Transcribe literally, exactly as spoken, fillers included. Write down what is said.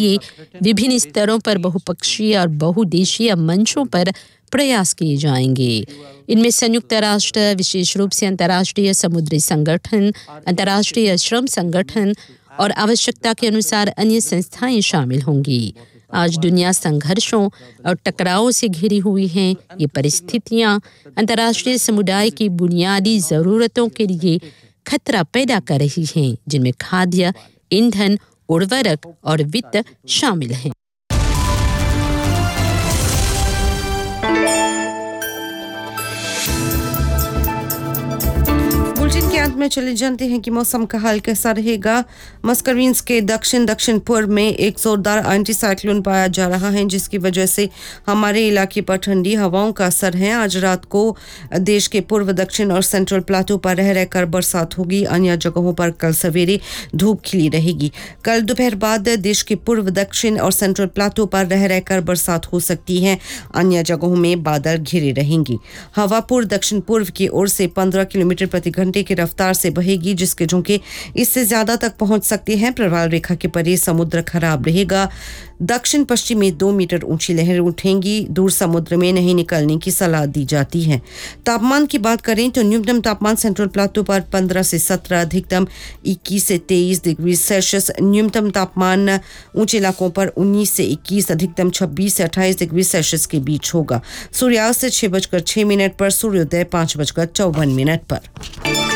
लिए विभिन्न स्तरों पर बहुपक्षीय और बहुदेशीय मंचों पर प्रयास किए जाएंगे। इनमें संयुक्त राष्ट्र, विशेष रूप से अंतर्राष्ट्रीय समुद्री संगठन, अंतर्राष्ट्रीय श्रम संगठन और आवश्यकता के अनुसार अन्य संस्थाएं शामिल होंगी। आज दुनिया संघर्षों और टकरावों से घिरी हुई है। ये परिस्थितियां अंतर्राष्ट्रीय समुदाय की बुनियादी ज़रूरतों के लिए खतरा पैदा कर रही हैं, जिनमें खाद्य, ईंधन, उर्वरक और वित्त शामिल हैं। बुलेटिन के अंत में चले जानते हैं कि मौसम का हाल कैसा रहेगा। मस्करीन्स के दक्षिण दक्षिण पूर्व में एक जोरदार एंटी साइक्लोन पाया जा रहा है, जिसकी वजह से हमारे इलाके पर ठंडी हवाओं का असर है। आज रात को देश के पूर्व दक्षिण और सेंट्रल प्लाटो पर रह रहकर बरसात होगी। अन्य जगहों पर कल सवेरे धूप खिली रहेगी। कल दोपहर बाद देश के पूर्व दक्षिण और सेंट्रल प्लाटो पर रह रहकर बरसात हो सकती है। अन्य जगहों में बादल घिरे रहेंगे। हवा पूर्व दक्षिण पूर्व की ओर से पंद्रह किलोमीटर प्रति घंटे की रफ्तार से बहेगी, जिसके झोंके इससे ज्यादा तक पहुंच सकते हैं। प्रवाल रेखा के परे समुद्र खराब रहेगा। दक्षिण पश्चिम में दो मीटर ऊंची लहरें उठेंगी। दूर समुद्र में नहीं निकलने की सलाह दी जाती है। तापमान की बात करें तो न्यूनतम तापमान सेंट्रल प्लाटो पर पंद्रह से सत्रह, अधिकतम इक्कीस से तेईस डिग्री सेल्सियस। न्यूनतम तापमान ऊंचे इलाकों पर उन्नीस से इक्कीस, अधिकतम छब्बीस से अट्ठाईस डिग्री सेल्सियस के बीच होगा। सूर्यास्त छह बजकर छह मिनट पर, सूर्योदय पाँच बजकर चौवन मिनट पर।